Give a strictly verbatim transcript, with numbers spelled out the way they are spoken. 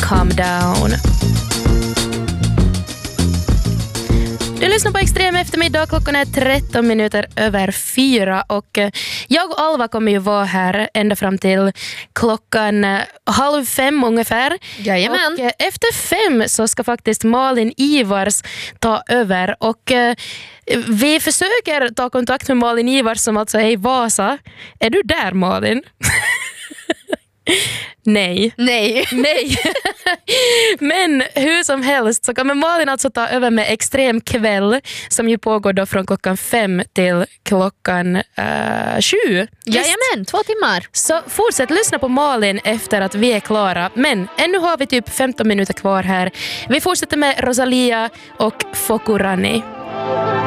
Calm Down. Du lyssnar på Extrem eftermiddag, klockan är tretton minuter över fyra och jag och Alva kommer ju vara här ända fram till klockan halv fem ungefär. Jajamän. Och efter fem så ska faktiskt Malin Ivars ta över och vi försöker ta kontakt med Malin Ivars som alltså är i Vasa. Är du där, Malin? Nej. Nej. Nej. Men hur som helst så kommer Malin alltså ta över med Extrem kväll som ju pågår då från klockan fem till klockan uh, sju. Jajamän, två timmar. Så fortsätt lyssna på Malin efter att vi är klara. Men ännu har vi typ femton minuter kvar här. Vi fortsätter med Rosalia och Fokurani.